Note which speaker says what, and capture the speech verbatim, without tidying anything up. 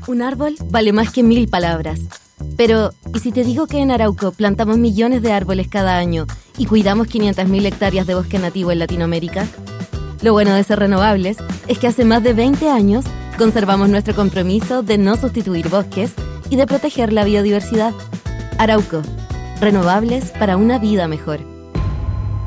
Speaker 1: Un árbol vale más que mil palabras. Pero, ¿y si te digo que en Arauco plantamos millones de árboles cada año y cuidamos quinientas mil hectáreas de bosque nativo en Latinoamérica? Lo bueno de ser renovables es que hace más de veinte años conservamos nuestro compromiso de no sustituir bosques y de proteger la biodiversidad. Arauco, renovables para una vida mejor.